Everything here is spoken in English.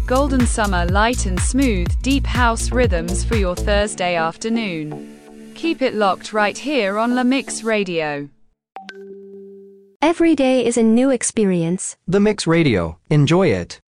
Golden summer light and smooth, deep house rhythms for your Thursday afternoon. Keep it locked right here on La Mix Radio. Every day is a new experience. The Mix Radio. Enjoy it.